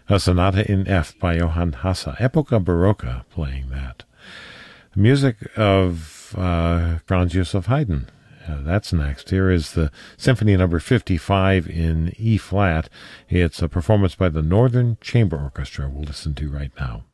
a sonata in F by Johann Hasse, Epoca Barocca, playing that. Music of Franz Joseph Haydn. That's next. Here is the Symphony Number 55 in E flat. It's a performance by the Northern Chamber Orchestra we'll listen to right now.